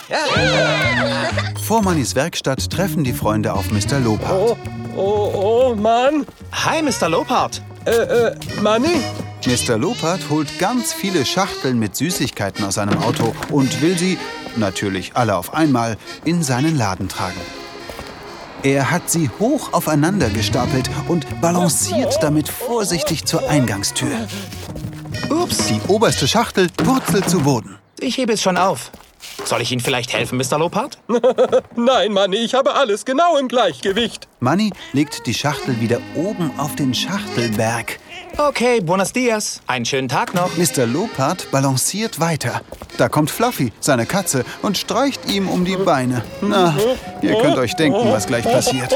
Vor Mannys Werkstatt treffen die Freunde auf Mr. Lopard. Oh, Mann. Hi, Mr. Lopard. Manni? Mr. Lopard holt ganz viele Schachteln mit Süßigkeiten aus seinem Auto und will sie, natürlich alle auf einmal, in seinen Laden tragen. Er hat sie hoch aufeinander gestapelt und balanciert damit vorsichtig zur Eingangstür. Ups, Die oberste Schachtel purzelt zu Boden. ich hebe es schon auf. Soll ich Ihnen vielleicht helfen, Mr. Lopard? Nein, Manni, ich habe alles genau im Gleichgewicht. Manni legt die Schachtel wieder oben auf den Schachtelberg. Okay, buenos dias. Einen schönen Tag noch. Mr. Lopard balanciert weiter. Da kommt Fluffy, seine Katze, und streicht ihm um die Beine. Na, ihr könnt euch denken, was gleich passiert.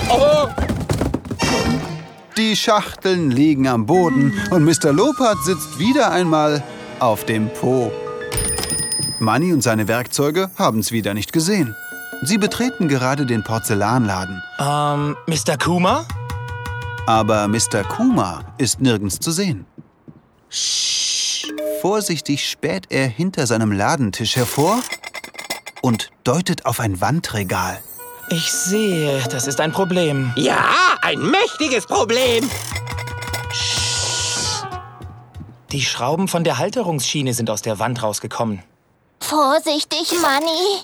Die Schachteln liegen am Boden und Mr. Lopard sitzt wieder einmal auf dem Po. Manni und seine Werkzeuge haben's wieder nicht gesehen. Sie betreten gerade den Porzellanladen. Mr. Kuma? Aber Mr. Kuma ist nirgends zu sehen. Vorsichtig späht er hinter seinem Ladentisch hervor und deutet auf ein Wandregal. Ich sehe, das ist ein Problem. Ja, ein mächtiges Problem. Die Schrauben von der Halterungsschiene sind aus der Wand rausgekommen. Vorsichtig, Manni.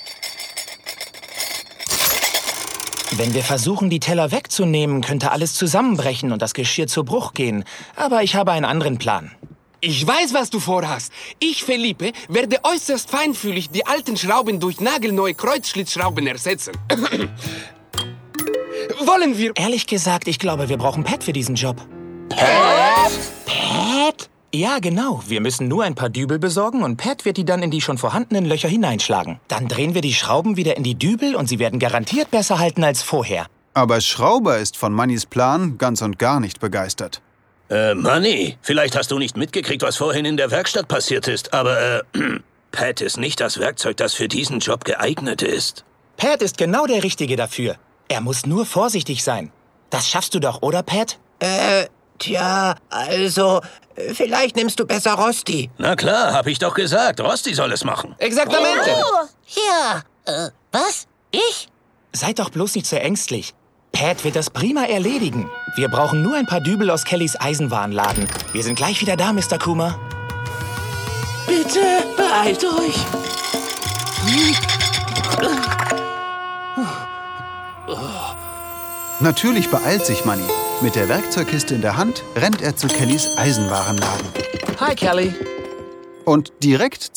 Wenn wir versuchen, die Teller wegzunehmen, könnte alles zusammenbrechen und das Geschirr zu Bruch gehen. Aber ich habe einen anderen Plan. Ich weiß, was du vorhast. Ich, Felipe, werde äußerst feinfühlig die alten Schrauben durch nagelneue Kreuzschlitzschrauben ersetzen. Wollen wir... Ehrlich gesagt, ich glaube, wir brauchen Pat für diesen Job. Pat? Ja, genau. Wir müssen nur ein paar Dübel besorgen und Pat wird die dann in die schon vorhandenen Löcher hineinschlagen. Dann drehen wir die Schrauben wieder in die Dübel und sie werden garantiert besser halten als vorher. Aber Schrauber ist von Mannys Plan ganz und gar nicht begeistert. Manni, vielleicht hast du nicht mitgekriegt, was vorhin in der Werkstatt passiert ist, aber, Pat ist nicht das Werkzeug, das für diesen Job geeignet ist. Pat ist genau der Richtige dafür. Er muss nur vorsichtig sein. Das schaffst du doch, oder, Pat? Tja, also, vielleicht nimmst du besser Rosti. Na klar, hab ich doch gesagt, Rosti soll es machen. Exaktamente. Ja, was? Ich? Seid doch bloß nicht so ängstlich. Pat wird das prima erledigen. Wir brauchen nur ein paar Dübel aus Kellys Eisenwarenladen. Wir sind gleich wieder da, Mr. Kuma. Bitte, beeilt euch. Natürlich beeilt sich Manni. Mit der Werkzeugkiste in der Hand rennt er zu Kellys Eisenwarenladen. Hi, Kelly. Und direkt